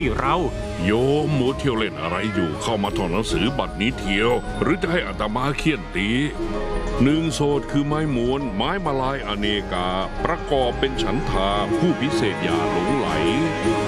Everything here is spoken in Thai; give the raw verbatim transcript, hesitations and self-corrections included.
เราโยมมัวเที่ยวเล่นอะไรอยู่เข้ามาถอดหนังสือบัตรนี้เที่ยว หรือจะให้อาตมาเขียนตีหนึ่งโสดคือไม้มวนไม้มาลายอเนกา ประกอบเป็นฉันทาผู้พิเศษอย่าหลงไหล